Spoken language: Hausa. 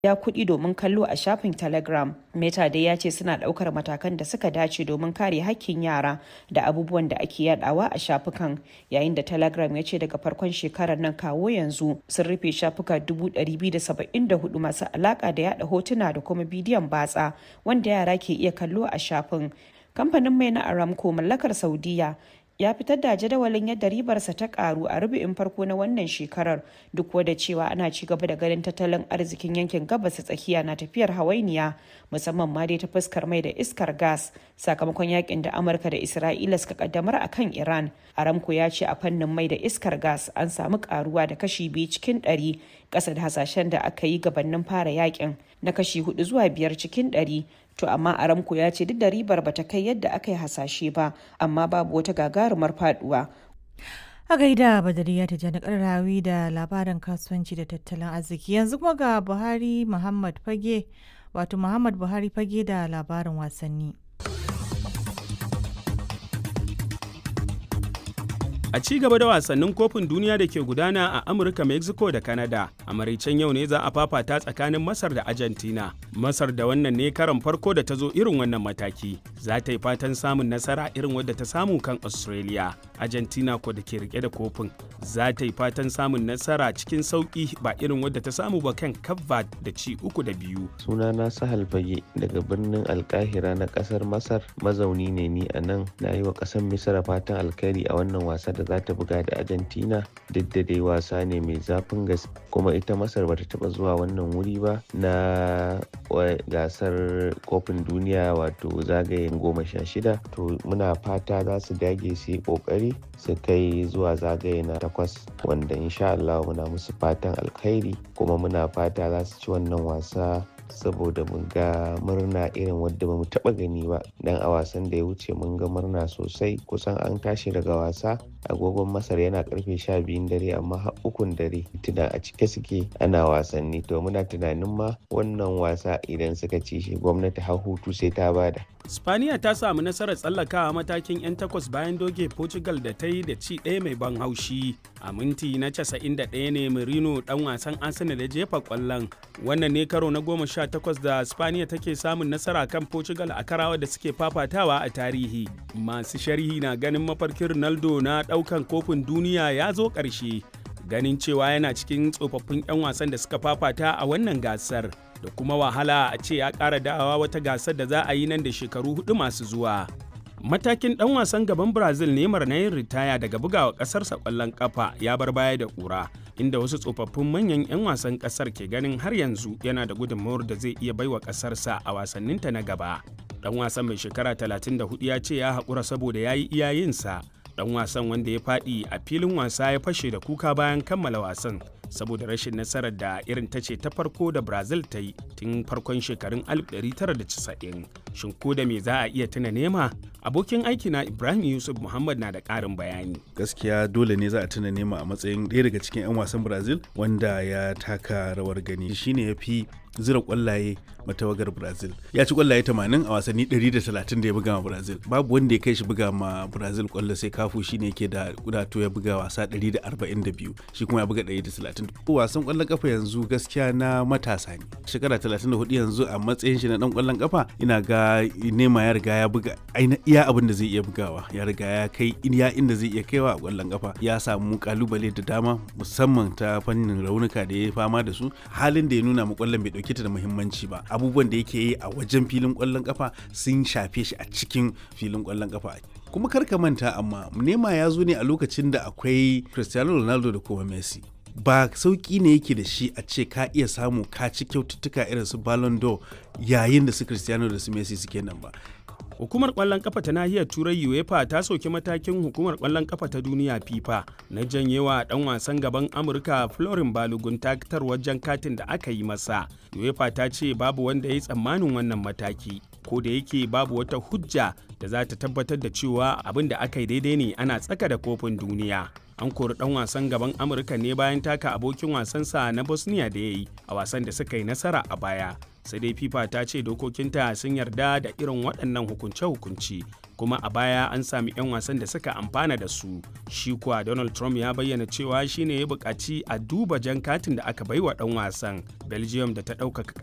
ya kuɗi domin kallo a shafin Telegram. Meta dai ya ce suna ɗaukar matakan da suka dace domin kare hakkin yara da abubuwan da ake yadawa a shafukan, yayin da Telegram ya ce daga farkon shekarar nan kawo yanzu sun rufe shafuka 274 masu alaka da yada hotuna da kuma bidiyon batsa wanda yara ke iya kallo a shafin. Kamfanin mai na Aramco mallakar Saudiya ya fitar da jadawalin yadda ribarsa ta karu a rubu'in farko na wannan shekarar, duk da cewa ana ci gaba da ganin tattalin arzikin yankin gabas tsakiya na tafiyar hawainiya, musamman ma dai ta fuskar mai da iskar gas sakamakon yakin da Amurka da Isra'ila suka kaddamar a kan Iran. Aramco ya ce a fannin mai da iskar gas an samu karuwa da kashi 2 cikin 100 ƙasa da hasashen da aka yi gabanin fara yakin na kashi 4 zuwa 5 cikin 100. To amma Aramco ya ce duk da ribar bata kai yadda aka yi hasashe ba, amma babu wata gagarumar faduwa. A gaida Badariya ta jani karrawi da labarin kasuwanci da tattalin arziki. Yanzu kuma ga Muhammad Buhari fage da labarin wasanni. A ci gaba da wasannin kofin duniya da ke gudana a Amurka, Mexico da Canada, a maraicen yau ne za a fafata tsakanin Masar da Argentina. Masar da wannan ne karon farko da ta zo irin wannan mataki. Za ta yi fatan samun nasara irin wadda ta samu kan Australia. Argentina ko da ke rike da kofin za ta yi fatan samun nasara cikin sauki ba irin wadda ta samu ba kan Cape Verde da ci 3-2. Sunana Sahal Fage daga birnin Alkahira na kasar Masar, mazauni ne ni a nan. Na yi wa kasar Misra fatan alkhairi a wannan wasa da za ta buga da Argentina, duk da dai wasa ne mai zafin gaske, kuma ita Masar bata taba zuwa wannan wuri ba na gasar kofin duniya, wato zagayen 16. To muna fata za su dage su yi kokari su kai zuwa zagaye na 8, wanda insha Allah muna musu fatan alkhairi, kuma muna fata za su ci wannan wasa saboda mun ga murna irin wadda ba mu taɓa gani ba. Dan a wasan da ya wuce mun ga murna sosai, kusan an tashi daga wasa agogon Masar yana karfe 12 dare amma har 3 dare tuna a cike suke ana wasanni. To muna tunanin ma wannan wasa idan suka ci shi gwamnati har hutu sai ta bada. Spaniya ta samu nasarar tsallakawa matakin 'yan takwas bayan doge Portugal da ta yi da ci ɗaya mai ban haushi. A minti na 91 ne Merino dan wasan Arsenal da jefa kwallon. Wannan ne karo na 18 da Spaniya take samun nasara kan Portugal a karawa da suke fafatawa a tarihi. Masu sharhi na ganin mafarkin Ronaldo na ɗaukan kofin duniya ya zo ƙarshe, ganin cewa yana cikin tsofaffin 'yan wasan da suka fafata a wannan gasar, da kuma wahala a ce ya ƙara dawowa wata gasar da za a yi nan da shekaru 4 masu zuwa. Matakin ɗan wasan gaban Brazil Neymar na yin ritaya daga bugawa ƙasarsa ƙwallon ƙafa ya bar baya da ƙura, inda wasu tsofaffin manyan 'yan wasan ƙasar ke ganin har yanzu yana da gudunmawar da zai iya baiwa ƙasarsa a wasanninta na gaba. Ɗan wasan mai shekara 34 ya ce ya haƙura saboda ya yi iyayensa. Ɗan wasan wanda ya faɗi a filin wasa ya fashe da kuka bayan kammala wasan saboda rashin nasarar da irin ta ce ta farko da Brazil ta yi tun farkon shekarun 1990. Shin ko da me za a iya tuna Nema? Abokin aikina Ibrahim Yusuf Muhammad na da ƙarin bayani. Gaskiya dole ne za a tuna Nema a matsayin ɗaya daga cikin 'yan wasan Brazil wanda ya taka rawar gani. Shine ya fi zira kwallaye matawagar Brazil. Ya ci kwallaye 80 a wasanni 130 da ya buga ma Brazil. Babu wanda ya kai shi buga ma Brazil kwallo sai Kafu shine yake da kudato ya buga wasa 142. Shi kuma ya buga 130. Wasan kwallon kafa yanzu gaskiya na matasa ne. Shekara 34 yanzu a matsayin shi na dan kwallon kafa, ina ga Nema ya riga ya buga iya abin da zai iya bugawa. Ya riga ya kai iya inda zai iya kaiwa a kwallon kafa. Ya samu kalubale da dama musamman ta fannin raunuka da ya fama da su. Halin da ya nuna mu kwallon bai dauke ta da muhimmanci ba. Abubuwan da yake yi a wajen filin kwallon kafa sun shafe shi a cikin filin kwallon kafa. Kuma karka manta amma Nema ya zo ne a lokacin da akwai Cristiano Ronaldo da kuma Messi. Ba sauki ne yake da shi a ce ka iya samu ka ci kyaututtuka irin su Ballon d'Or yayin da su Cristiano da su Messi suke nan ba. Hukumar ƙwallon ƙafa ta nahiyar Turai UEFA ta soki matakin hukumar ƙwallon ƙafa ta duniya FIFA na janyewa ɗan wasan gaban Amurka Florin Balogun takatar wajen katin da aka yi masa. UEFA ta ce babu wanda ya yi tsammanin wannan mataki, ko da yake babu wata hujja da za ta tabbatar da cewa abin da aka yi daidai ne ana tsaka da kofin duniya. An kori ɗan wasan gaban Amurka ne bayan taka abokin wasansa na Bosnia da ya yi a wasan da suka yi nasara a baya. Sai dai FIFA ta ce dokokinta sun yarda da irin waɗannan hukunce-hukunci, kuma a baya an sami 'yan wasan da suka amfana da su. Shi kuwa Donald Trump ya bayyana cewa shine ya buƙaci a duba jan katin da aka baiwa ɗan wasan. Belgium da ta ɗaukaka